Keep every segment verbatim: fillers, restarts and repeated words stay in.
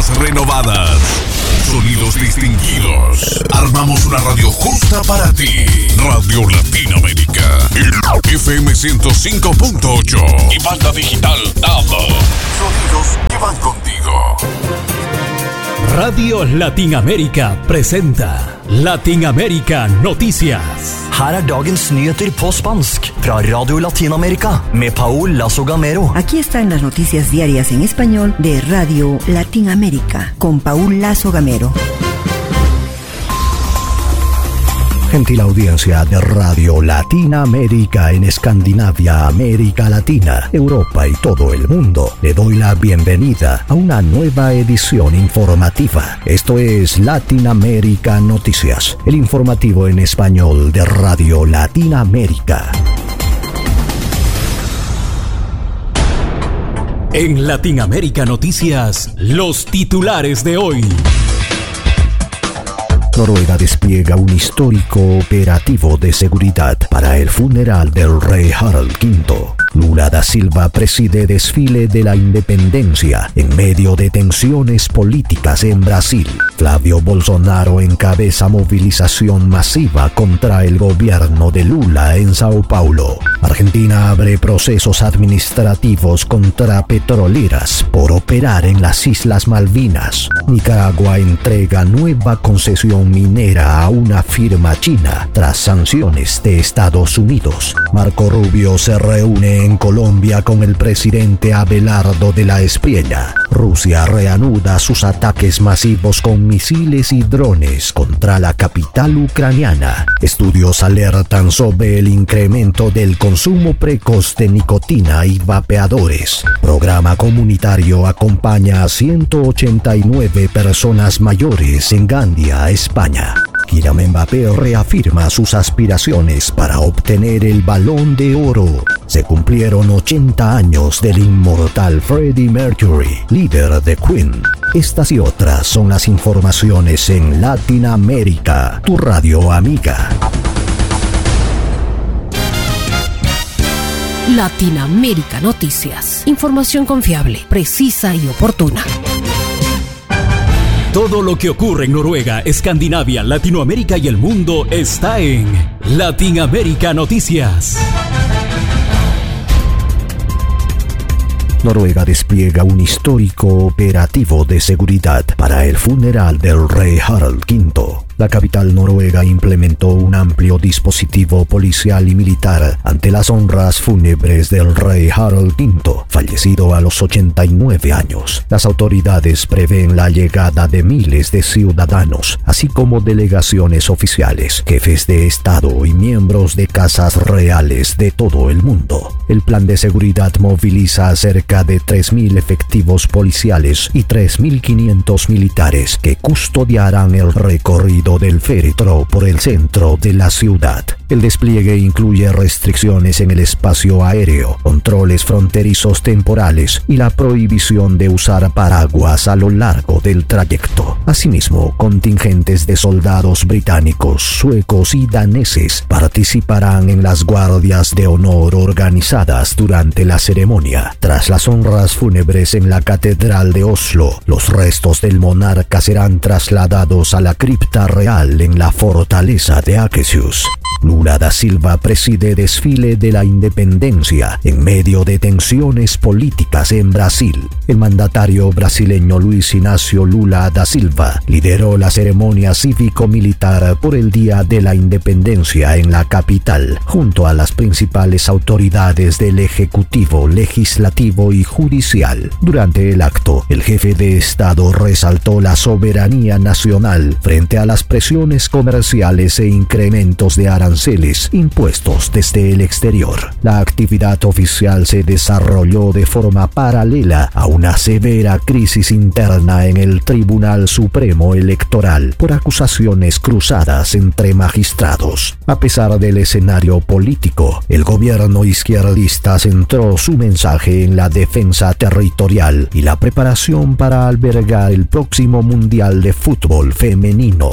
Voces renovadas. Sonidos distinguidos. Armamos una radio justa para ti. Radio Latinoamérica. F M ciento cinco punto ocho. Y banda digital D A B. Sonidos que van contigo. Radio Latinoamérica presenta Latinoamérica Noticias. Her er dagens nyheter på spansk fra Radio Latinoamérica med Paul Lazo Gamero. Aquí están las noticias diarias en español de Radio Latinoamérica con Paul Lazo Gamero. Gentil audiencia de Radio Latinoamérica en Escandinavia, América Latina, Europa y todo el mundo, le doy la bienvenida a una nueva edición informativa. Esto es Latinoamérica Noticias, el informativo en español de Radio Latinoamérica. En Latinoamérica Noticias, los titulares de hoy. Noruega despliega un histórico operativo de seguridad para el funeral del rey Harald quinto. Lula da Silva preside desfile de la independencia en medio de tensiones políticas en Brasil. Flavio Bolsonaro encabeza movilización masiva contra el gobierno de Lula en Sao Paulo. Argentina abre procesos administrativos contra petroleras por operar en las Islas Malvinas. Nicaragua entrega nueva concesión minera a una firma china tras sanciones de Estados Unidos. Marco Rubio se reúne en Colombia con el presidente Abelardo de la Espriella. Rusia reanuda sus ataques masivos con misiles y drones contra la capital ucraniana. Estudios alertan sobre el incremento del consumo precoz de nicotina y vapeadores. Programa comunitario acompaña a ciento ochenta y nueve personas mayores en Gandia, España. Kylian Mbappé reafirma sus aspiraciones para obtener el Balón de Oro. Se cumplieron ochenta años del inmortal Freddie Mercury, líder de Queen. Estas y otras son las informaciones en Latinoamérica, tu radio amiga. Latinoamérica Noticias. Información confiable, precisa y oportuna. Todo lo que ocurre en Noruega, Escandinavia, Latinoamérica y el mundo está en Latinoamérica Noticias. Noruega despliega un histórico operativo de seguridad para el funeral del rey Harald quinto. La capital noruega implementó un amplio dispositivo policial y militar ante las honras fúnebres del rey Harald quinto, fallecido a los ochenta y nueve años. Las autoridades prevén la llegada de miles de ciudadanos, así como delegaciones oficiales, jefes de Estado y miembros de casas reales de todo el mundo. El plan de seguridad moviliza a cerca de tres mil efectivos policiales y tres mil quinientos militares que custodiarán el recorrido del féretro por el centro de la ciudad. El despliegue incluye restricciones en el espacio aéreo, controles fronterizos temporales y la prohibición de usar paraguas a lo largo del trayecto. Asimismo, contingentes de soldados británicos, suecos y daneses participarán en las guardias de honor organizadas durante la ceremonia. Tras las honras fúnebres en la Catedral de Oslo, los restos del monarca serán trasladados a la cripta real en la fortaleza de Akershus. Lula da Silva preside desfile de la independencia en medio de tensiones políticas en Brasil. El mandatario brasileño Luis Inácio Lula da Silva lideró la ceremonia cívico-militar por el Día de la Independencia en la capital, junto a las principales autoridades del Ejecutivo, Legislativo y Judicial. Durante el acto, el jefe de Estado resaltó la soberanía nacional frente a las presiones comerciales e incrementos de aranceles impuestos desde el exterior. La actividad oficial se desarrolló de forma paralela a una severa crisis interna en el Tribunal Supremo Electoral por acusaciones cruzadas entre magistrados. A pesar del escenario político, el gobierno izquierdista centró su mensaje en la defensa territorial y la preparación para albergar el próximo Mundial de Fútbol Femenino.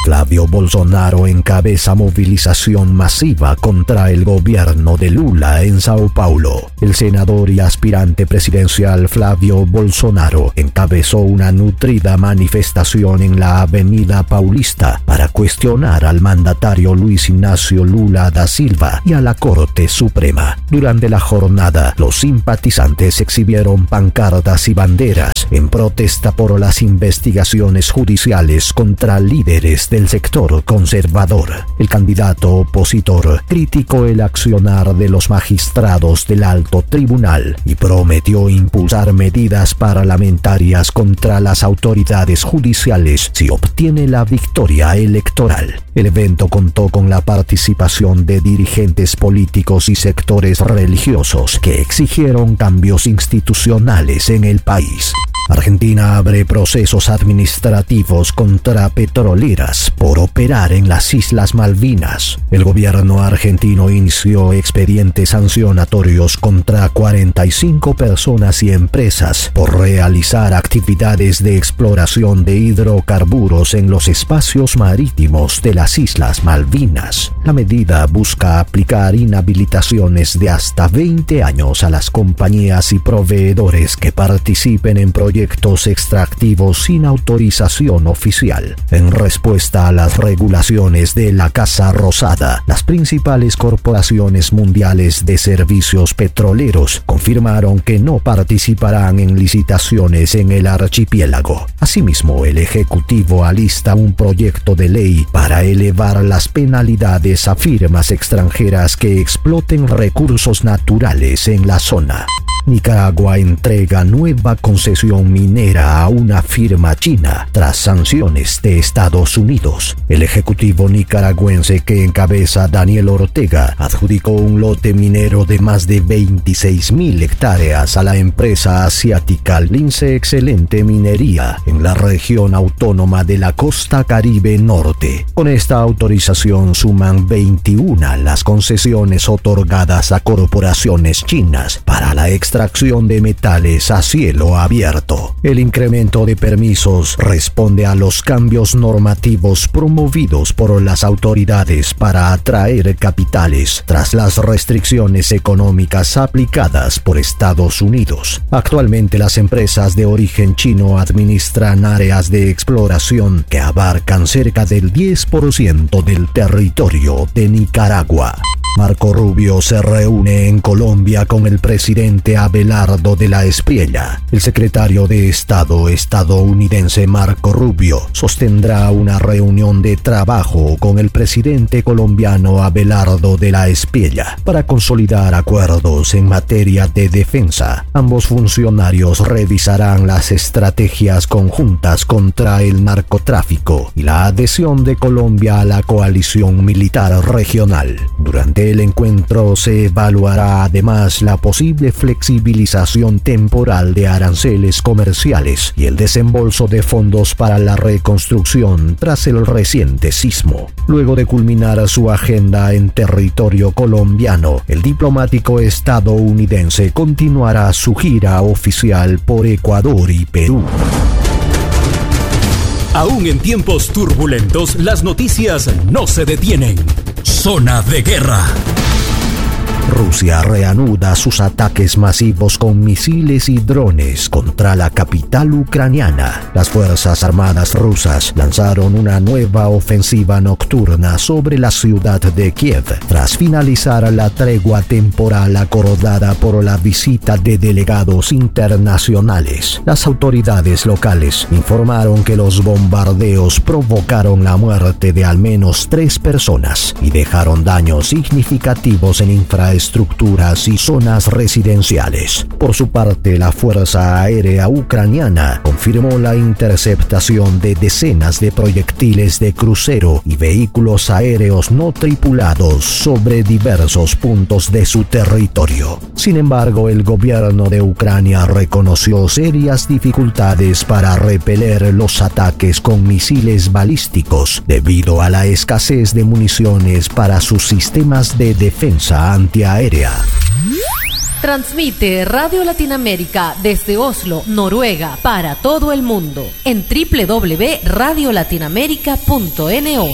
Flavio Bolsonaro encabeza movilización masiva contra el gobierno de Lula en Sao Paulo. El senador y aspirante presidencial Flavio Bolsonaro encabezó una nutrida manifestación en la Avenida Paulista para cuestionar al mandatario Luis Ignacio Lula da Silva y a la Corte Suprema. Durante la jornada, los simpatizantes exhibieron pancartas y banderas en protesta por las investigaciones judiciales contra líderes del sector conservador. El candidato opositor criticó el accionar de los magistrados del alto tribunal y prometió impulsar medidas parlamentarias contra las autoridades judiciales si obtiene la victoria electoral. El evento contó con la participación de dirigentes políticos y sectores religiosos que exigieron cambios institucionales en el país. Argentina abre procesos administrativos contra petroleras por operar en las Islas Malvinas. El gobierno argentino inició expedientes sancionatorios contra cuarenta y cinco personas y empresas por realizar actividades de exploración de hidrocarburos en los espacios marítimos de las Islas Malvinas. La medida busca aplicar inhabilitaciones de hasta veinte años a las compañías y proveedores que participen en proyectos proyectos extractivos sin autorización oficial. En respuesta a las regulaciones de la Casa Rosada, las principales corporaciones mundiales de servicios petroleros confirmaron que no participarán en licitaciones en el archipiélago. Asimismo, el Ejecutivo alista un proyecto de ley para elevar las penalidades a firmas extranjeras que exploten recursos naturales en la zona. Nicaragua entrega nueva concesión minera a una firma china tras sanciones de Estados Unidos. El ejecutivo nicaragüense que encabeza Daniel Ortega adjudicó un lote minero de más de veintiséis mil hectáreas a la empresa asiática Lince Excelente Minería en la región autónoma de la Costa Caribe Norte. Con esta autorización suman veintiuna las concesiones otorgadas a corporaciones chinas para la extracción de metales a cielo abierto. El incremento de permisos responde a los cambios normativos promovidos por las autoridades para atraer capitales tras las restricciones económicas aplicadas por Estados Unidos. Actualmente las empresas de origen chino administran áreas de exploración que abarcan cerca del diez por ciento del territorio de Nicaragua. Marco Rubio se reúne en Colombia con el presidente Abelardo de la Espriella. El secretario de Estado estadounidense Marco Rubio sostendrá una reunión de trabajo con el presidente colombiano Abelardo de la Espriella para consolidar acuerdos en materia de defensa. Ambos funcionarios revisarán las estrategias conjuntas contra el narcotráfico y la adhesión de Colombia a la coalición militar regional. Durante el encuentro se evaluará además la posible flexibilización temporal de aranceles comerciales y el desembolso de fondos para la reconstrucción tras el reciente sismo. Luego de culminar su agenda en territorio colombiano, el diplomático estadounidense continuará su gira oficial por Ecuador y Perú. Aún en tiempos turbulentos, las noticias no se detienen. Zona de guerra. Rusia reanuda sus ataques masivos con misiles y drones contra la capital ucraniana. Las Fuerzas Armadas rusas lanzaron una nueva ofensiva nocturna sobre la ciudad de Kiev, tras finalizar la tregua temporal acordada por la visita de delegados internacionales. Las autoridades locales informaron que los bombardeos provocaron la muerte de al menos tres personas y dejaron daños significativos en infraestructura estructuras y zonas residenciales. Por su parte, la Fuerza Aérea Ucraniana confirmó la interceptación de decenas de proyectiles de crucero y vehículos aéreos no tripulados sobre diversos puntos de su territorio. Sin embargo, el gobierno de Ucrania reconoció serias dificultades para repeler los ataques con misiles balísticos debido a la escasez de municiones para sus sistemas de defensa antiaérea. Transmite Radio Latinoamérica desde Oslo, Noruega, para todo el mundo en doble u doble u doble u punto radio latinoamérica punto no.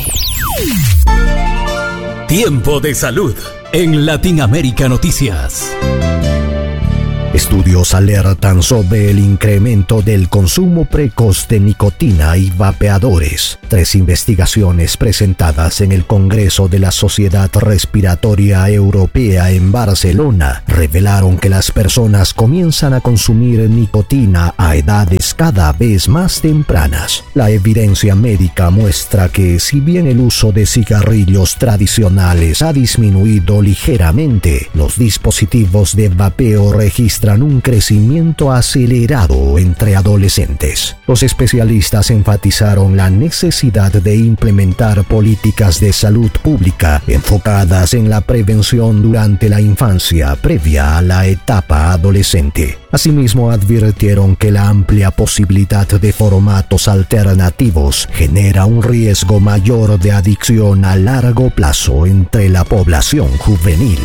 Tiempo de salud en Latinoamérica Noticias. Estudios alertan sobre el incremento del consumo precoz de nicotina y vapeadores. Tres investigaciones presentadas en el Congreso de la Sociedad Respiratoria Europea en Barcelona revelaron que las personas comienzan a consumir nicotina a edades cada vez más tempranas. La evidencia médica muestra que si bien el uso de cigarrillos tradicionales ha disminuido ligeramente, los dispositivos de vapeo registran un crecimiento acelerado entre adolescentes. Los especialistas enfatizaron la necesidad de implementar políticas de salud pública enfocadas en la prevención durante la infancia previa a la etapa adolescente. Asimismo, advirtieron que la amplia posibilidad de formatos alternativos genera un riesgo mayor de adicción a largo plazo entre la población juvenil.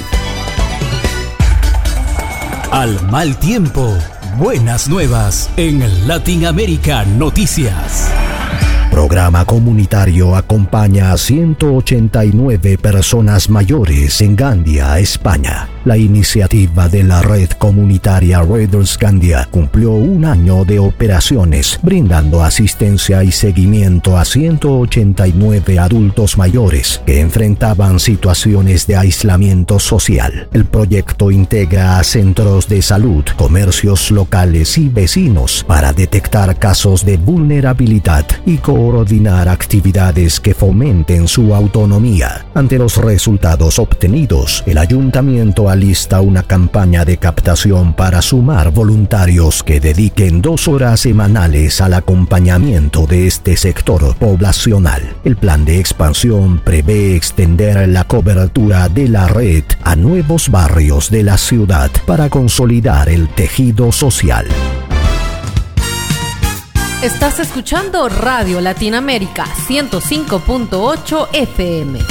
Al mal tiempo, buenas nuevas en Latinoamérica Noticias. Programa comunitario acompaña a ciento ochenta y nueve personas mayores en Gandia, España. La iniciativa de la red comunitaria Readers Gandia cumplió un año de operaciones, brindando asistencia y seguimiento a ciento ochenta y nueve adultos mayores que enfrentaban situaciones de aislamiento social. El proyecto integra a centros de salud, comercios locales y vecinos para detectar casos de vulnerabilidad y coordinar actividades que fomenten su autonomía. Ante los resultados obtenidos, el ayuntamiento alista una campaña de captación para sumar voluntarios que dediquen dos horas semanales al acompañamiento de este sector poblacional. El plan de expansión prevé extender la cobertura de la red a nuevos barrios de la ciudad para consolidar el tejido social. Estás escuchando Radio Latinoamérica ciento cinco punto ocho F M.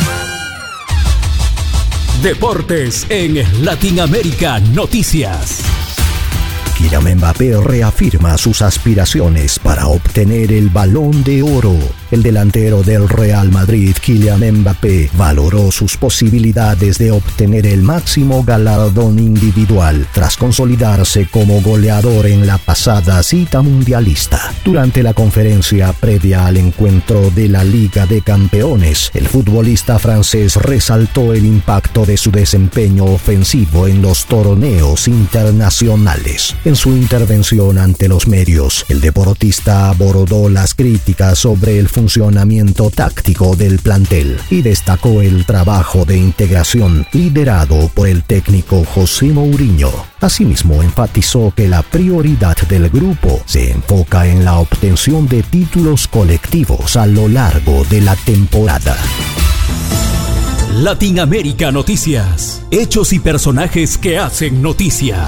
Deportes en Latinoamérica Noticias. Kylian Mbappé reafirma sus aspiraciones para obtener el Balón de Oro. El delantero del Real Madrid, Kylian Mbappé, valoró sus posibilidades de obtener el máximo galardón individual tras consolidarse como goleador en la pasada cita mundialista. Durante la conferencia previa al encuentro de la Liga de Campeones, el futbolista francés resaltó el impacto de su desempeño ofensivo en los torneos internacionales. En su intervención ante los medios, el deportista abordó las críticas sobre el funcionamiento táctico del plantel y destacó el trabajo de integración liderado por el técnico José Mourinho. Asimismo, enfatizó que la prioridad del grupo se enfoca en la obtención de títulos colectivos a lo largo de la temporada. Latinoamérica Noticias. Hechos y personajes que hacen noticia.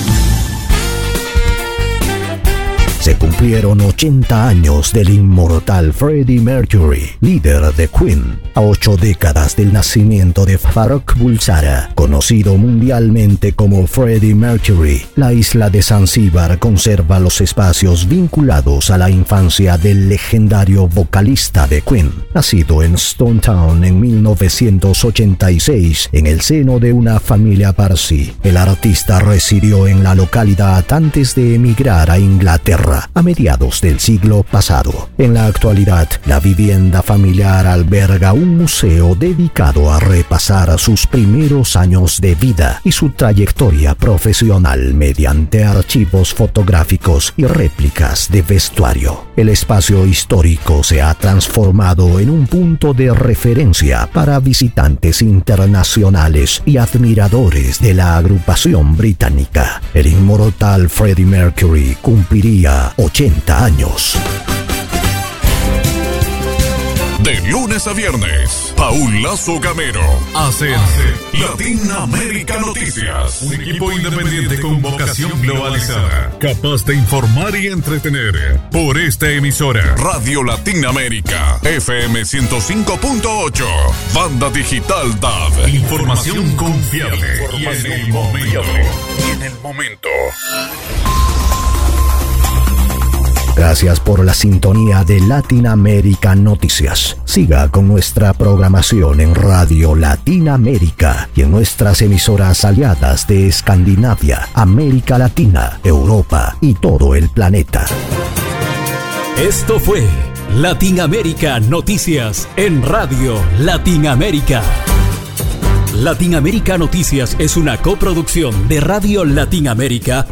Se cumplieron ochenta años del inmortal Freddie Mercury, líder de Queen, a ocho décadas del nacimiento de Farrokh Bulsara, conocido mundialmente como Freddie Mercury. La isla de Zanzíbar conserva los espacios vinculados a la infancia del legendario vocalista de Queen, nacido en Stone Town en mil novecientos ochenta y seis en el seno de una familia parsi. El artista residió en la localidad antes de emigrar a Inglaterra a mediados del siglo pasado. En la actualidad, la vivienda familiar alberga un museo dedicado a repasar sus primeros años de vida y su trayectoria profesional mediante archivos fotográficos y réplicas de vestuario. El espacio histórico se ha transformado en un punto de referencia para visitantes internacionales y admiradores de la agrupación británica. El inmortal Freddie Mercury cumpliría ochenta años. De lunes a viernes, Paul Lazo Gamero hacen Latinoamérica Noticias. Un equipo independiente con vocación globalizada, capaz de informar y entretener. Por esta emisora, Radio Latinoamérica, F M ciento cinco punto ocho, Banda Digital D A B. Información confiable y en el momento. Y en el momento. Gracias por la sintonía de Latinoamérica Noticias. Siga con nuestra programación en Radio Latinoamérica y en nuestras emisoras aliadas de Escandinavia, América Latina, Europa y todo el planeta. Esto fue Latinoamérica Noticias en Radio Latinoamérica. Latinoamérica Noticias es una coproducción de Radio Latinoamérica